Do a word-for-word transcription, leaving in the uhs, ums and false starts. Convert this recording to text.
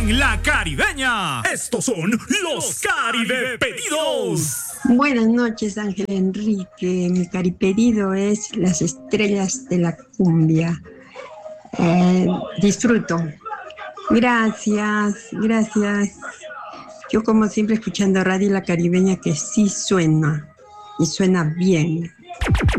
en La Caribeña. Estos son los Caribe Pedidos. Buenas noches, Ángel Enrique. Mi caripedido es Las Estrellas de la Cumbia. Eh, disfruto. Gracias, gracias. Yo como siempre escuchando Radio La Caribeña, que sí suena y suena bien.